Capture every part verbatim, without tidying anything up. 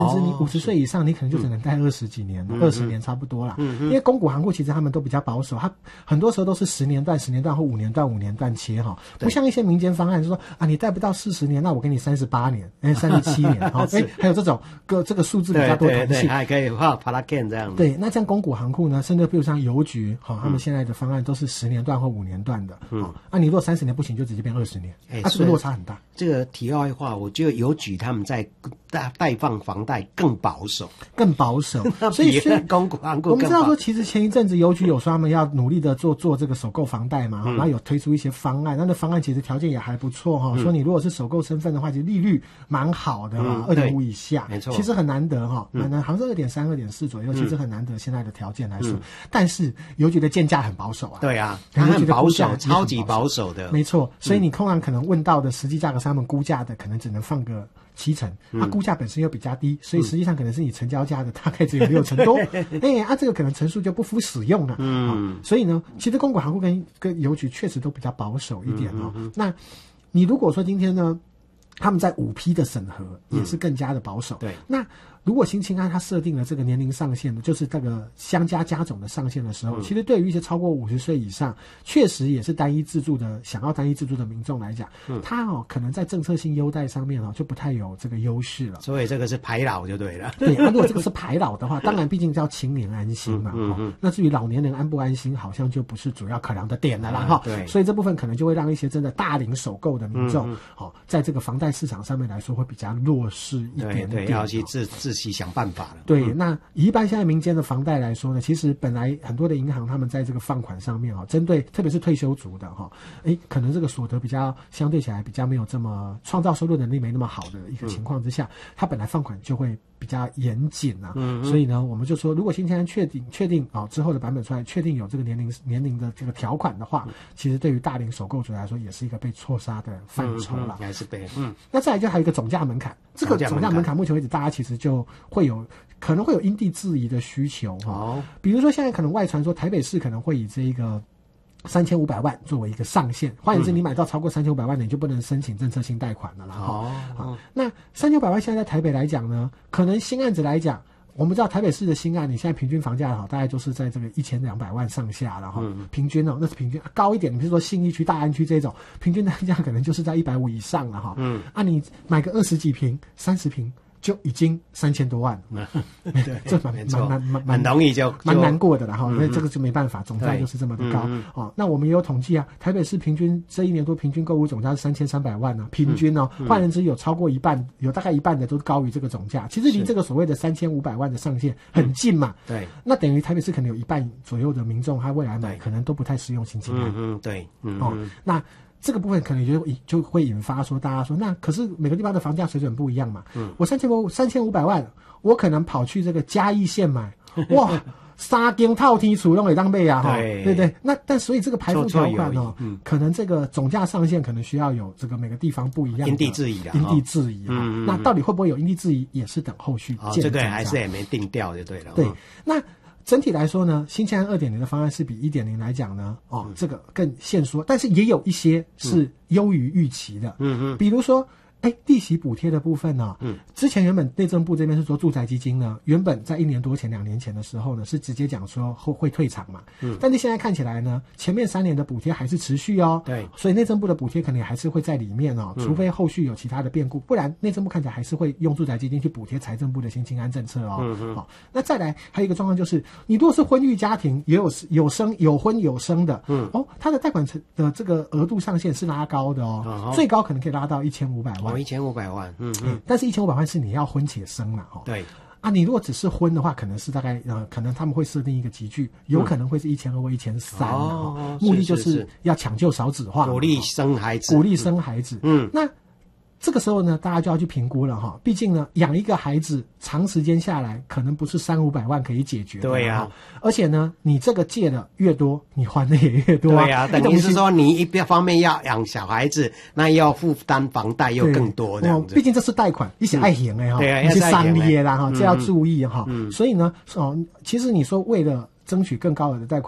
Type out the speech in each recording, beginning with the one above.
甚至你五十岁以上，你可能就只能贷二十几年，二十、嗯、年差不多啦。嗯嗯，因为公股行库其实他们都比较保守，他很多时候都是十年段、十年段或五年段、五年段切哈，不像一些民间方案，就说啊，你贷不到四十年，那我给你三十八年，哎，三十七年，哈，哎，还有这种个这个数字比较多弹性， 对对对，还可以画 Paracan 这样子。 对，那像公股行库呢，甚至比如像邮局，哈、哦，他们现在的方案都是十年段或五年段的，嗯，哦、啊，你如果三十年不行，就直接变二十年，哎、欸，啊，这个落差很大。 这个题外话，我觉得邮局他们在贷贷放房贷更保守， 更保守，所以公股行库我们知道说，其实前一阵子邮局有说他们要努力的做做这个首购房贷嘛，嗯、然后有推出一些方案，那那方案其实条件也还不错哈、哦嗯，说你如果是首购身份的话，其实利率蛮好的哈，二点五以下，没错，其实很难得哈，蛮难，好像是二点三、二点四左右，其实很难得现在的条件来说，嗯、但是邮局的建价很保守啊， 对啊，它很保守，超级保守的， 没错，所以你通常可能问到的实际价格是他们估价的，可能只能放个七成，它、啊、估价本身又比较低，所以实际上可能是你成交价的大概只有六成多，哎、欸，啊，这个可能成数就不敷使用了，嗯、啊，所以呢，其实公股行库跟跟邮局确实都比较保守一点哦。嗯、那你如果说今天呢，他们在五批的审核也是更加的保守，嗯、对，那。如果新青安它设定了这个年龄上限的，就是这个相加加总的上限的时候，嗯、其实对于一些超过五十岁以上，确实也是单一自住的，想要单一自住的民众来讲，嗯、他哦可能在政策性优待上面哦就不太有这个优势了。 所以这个是排老就对了。 对，啊，如果这个是排老的话，当然毕竟叫青年安心嘛，嗯嗯嗯、那至于老年人安不安心，好像就不是主要考量的点了啦哈、啊。对，所以这部分可能就会让一些真的大龄首购的民众，嗯嗯哦，在这个房贷市场上面来说会比较弱势一点点， 对，对，要去自自己想办法。 对，那以一般现在民间的房贷来说呢，其实本来很多的银行他们在这个放款上面啊，针对特别是退休族的哈，哎，可能这个所得比较相对起来比较没有这么创造收入能力没那么好的一个情况之下，他本来放款就会比较严谨啊，嗯，所以呢，我们就说，如果新青安确定确定啊、哦、之后的版本出来，确定有这个年龄年龄的这个条款的话，嗯、其实对于大龄首购族来说，也是一个被错杀的范畴了， 还是被嗯。 那再来就还有一个总价门槛，这个总价门槛目前为止，大家其实就会有。可能会有因地制宜的需求哈，哦、比如说现在可能外传说台北市可能会以这一个三千五百万作为一个上限，换言之，你买到超过三千五百万的，你就不能申请政策性贷款了啦。哦，好，那三千五百万现在在台北来讲呢，可能新案子来讲。我们知道台北市的新案，你现在平均房价好，大概就是在这个一千两百万上下，然后平均哦，那是平均高一点。你比如说信义区、大安区这种，平均单价可能就是在一百五以上了哈。嗯，啊，你买个二十几平、三十平。就已经三千多万了，对，这蛮蛮蛮蛮蛮容易就蛮难过的了哈，因为这个就没办法，总价就是这么的高哦。那我们也有统计啊，台北市平均这一年多平均购物总价是三千三百万呢，平均哦，换言之有超过一半，有大概一半的都高于这个总价，其实离这个所谓的三千五百万的上限很近嘛。对，那等于台北市可能有一半左右的民众，他未来买可能都不太适用新青安。 嗯嗯，对， 哦，那。这个部分可能就就会引发说，大家说，那可是每个地方的房价水准不一样嘛。嗯，我三千五三千五百万，我可能跑去这个嘉义县买，哇，三间套厅厝拢会当买啊，哈，对对对。那但所以这个排付条款哦，嗯，可能这个总价上限可能需要有这个每个地方不一样的因地制宜的， 因地制宜。嗯，那到底会不会有因地制宜，也是等后续见。 这个还是也没定调就对了。 对，那。整体来说呢，新青安 二点零 的方案是比 一点零 来讲呢，哦，嗯、这个更限缩，但是也有一些是优于预期的。嗯嗯，比如说，哎，利息补贴的部分呢、啊，嗯，之前原本内政部这边是说住宅基金呢，原本在一年多前、两年前的时候呢，是直接讲说会会退场嘛，嗯，但是现在看起来呢，前面三年的补贴还是持续哦，对，所以内政部的补贴可能也还是会在里面哦，除非后续有其他的变故，不然内政部看起来还是会用住宅基金去补贴财政部的新青安政策哦，嗯嗯，好、哦，那再来还有一个状况就是，你如果是婚育家庭，也有有生有婚有生的，嗯，哦，他的贷款的这个额度上限是拉高的哦，哦最高可能可以拉到一千五百万。 哦，一千五百万，嗯嗯， 但是一千五百万是你要婚且生嘛，哦，对，啊，你如果只是婚的话，可能是大概呃，可能他们会设定一个集聚，有可能会是一千二或一千三，哦，目的就是要抢救少子化， 鼓励生孩子， 鼓励生孩子，嗯，那。这个时候呢，大家就要去评估了哈。毕竟呢，养一个孩子长时间下来，可能不是三五百万可以解决的。对呀、啊，而且呢，你这个借的越多，你还的也越多、啊。 对呀、啊，等于是说你一方面要养小孩子，那要负担房贷又更多这样子。 毕竟这是贷款，一起爱行哎哈，对啊，一些商业啦哈，这要注意哈、嗯。所以呢，哦，其实你说为了争取更高额的贷款。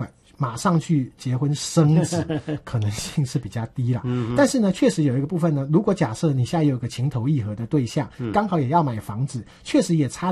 马上去结婚生子，可能性是比较低啦。嗯，但是呢，确实有一个部分呢，如果假设你现在有个情投意合的对象，刚好也要买房子，确实也差